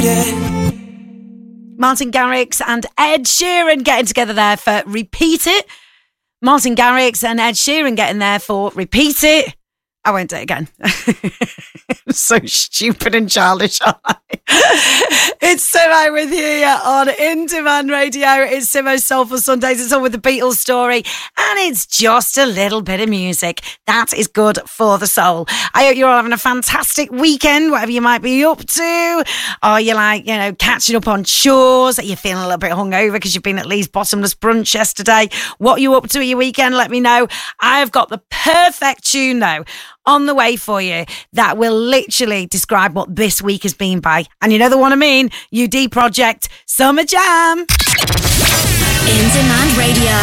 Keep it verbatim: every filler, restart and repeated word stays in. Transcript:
Yeah. Martin Garrix and Ed Sheeran getting together there for Repeat It. Martin Garrix and Ed Sheeran getting there for Repeat It. I won't do it again. So stupid and childish, aren't I? It's Simo with you on In Demand Radio. It's Simo's Soulful Sundays. It's all with the Beatles story. And it's just a little bit of music. That is good for the soul. I hope you're all having a fantastic weekend, whatever you might be up to. Are you like, you know, catching up on chores? Are you feeling a little bit hungover because you've been at Lee's Bottomless Brunch yesterday? What are you up to at your weekend? Let me know. I've got the perfect tune, though, on the way for you that will literally describe what this week has been by. And you know the one I mean, U D Project, Summer Jam. In Demand Radio.